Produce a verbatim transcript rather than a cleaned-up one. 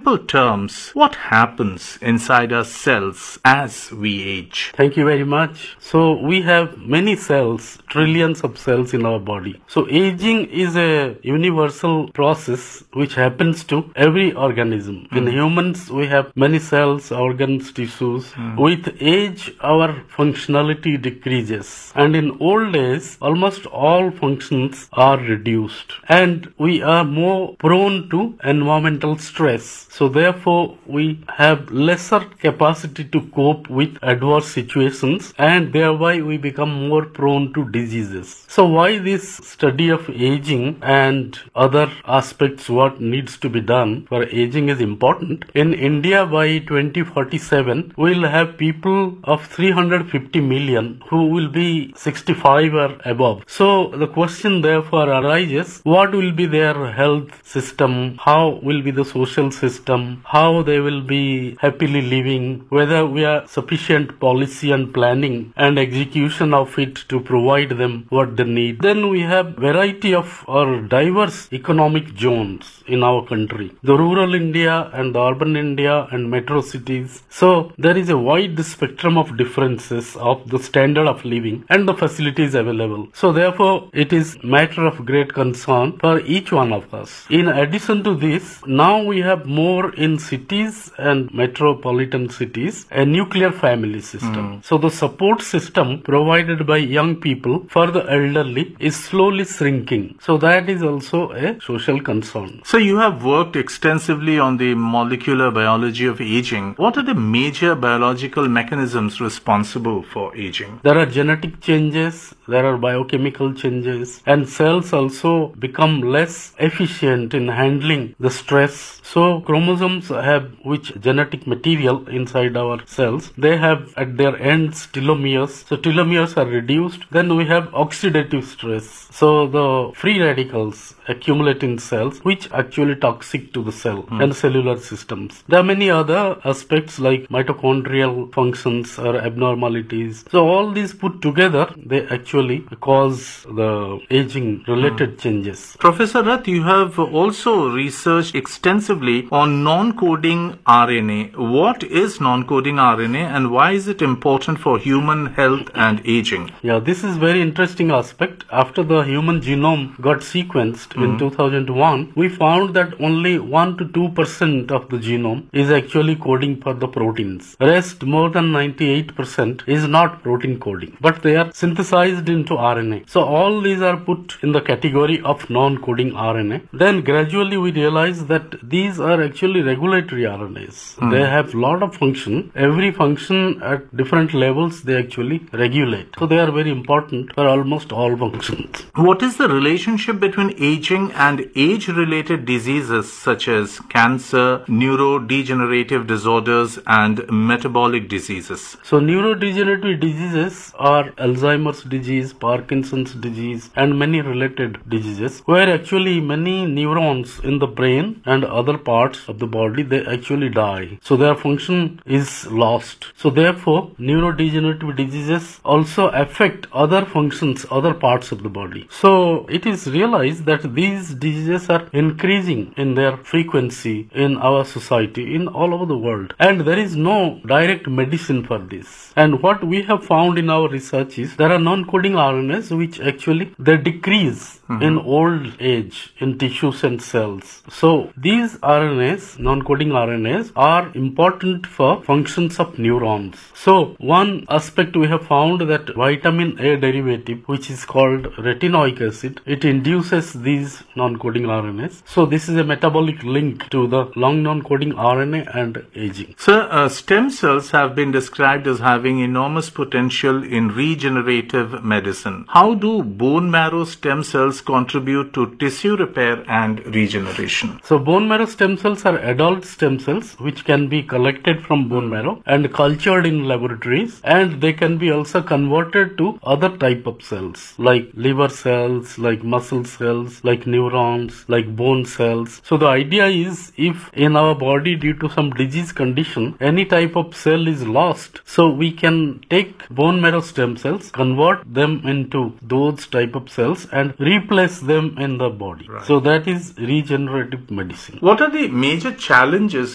simple terms, what happens inside our cells as we age? Thank you very much. So we have many cells, trillions of cells in our body. So aging is a universal process which happens to every organism. Mm. In humans, we have many cells, organs, tissues. Mm. With age, our functionality decreases. And in old age, almost all functions are reduced. And we are more prone to environmental stress. So therefore, we have lesser capacity to cope with adverse situations, and thereby we become more prone to diseases. So why this study of aging and other aspects, what needs to be done for aging is important. In India, by twenty forty-seven, we will have people of three hundred fifty million who will be sixty-five or above. So the question therefore arises, what will be their health system? How will be the social system? How they will be happily living? Whether we have sufficient policy and planning and execution of it to provide them what they need. Then we have variety of or diverse economic zones in our country. The rural India and the urban India and metro cities. So there is a wide spectrum of differences of the standard of living and the facilities available. So therefore it is matter of great concern for each one of us. In addition to this, now we have more in cities and metropolitan cities a nuclear family system. Mm. So the support system provided by young people for the elderly is slowly shrinking. So that is also a social concern. So you have worked extensively on the molecular biology of aging. What are the major biological mechanisms responsible for aging? There are genetic changes, there are biochemical changes, and cells also become less efficient in handling the stress. So chromosomes have which genetic material inside our cells. They have at their ends telomeres. So telomeres are reduced. Then we have oxidative stress. So the free radicals accumulate in cells, which actually toxic to the cell mm. and cellular systems. There are many other aspects like mitochondrial functions or abnormalities. So all these put together, they actually cause the aging related mm. changes. Professor Rath, you have also researched extensively on non-coding R N A. What is non-coding R N A and why is it important for human health and aging? Yeah, this is very interesting aspect. After the human genome got sequenced mm. in two thousand one, we found that only one to two percent of the genome is actually coding for the proteins. Rest, more than ninety-eight percent is not protein coding, but they are synthesized into R N A. So all these are put in the category of non-coding R N A. Then gradually we realize that these are actually regulatory R N As. Mm. They have lot of function. Every function at different levels they actually regulate. So they are very important for almost all functions. What is the relationship between aging and age-related diseases such as cancer, neurodegenerative disorders, and metabolic diseases? So neurodegenerative diseases are Alzheimer's disease, Parkinson's disease, and many related diseases where actually many neurons in the brain and other parts of the body, they actually die. So their function is lost. So therefore, neurodegenerative diseases also affect other functions, other parts of the body. So it is realized that these diseases are increasing in their frequency in our society, in all over the world. And there is no direct medicine for this. And what we have found in our research is there are non-coding R N As which actually they decrease mm-hmm. in old age in tissues and cells. So these R N As, non-coding R N As, are important for functions of neurons. So one aspect we have found that vitamin A derivative, which is called retinoic acid, it induces these non-coding R N As. So this is a metabolic link to the long non-coding R N A and aging. So uh, stem cells have been described as having enormous potential in regenerative medicine. How do bone marrow stem cells contribute to tissue repair and regeneration? So bone marrow stem cells are adult stem cells which can be collected from bone marrow and cultured in laboratories, and they can be also converted to other type of cells like liver cells, like muscle cells, like neurons, like bone cells. So the idea is if in our body due to some disease condition any type of cell is lost, so we can take bone marrow stem cells, convert them into those type of cells and replace them in the body. Right. So that is regenerative medicine. What are the major challenges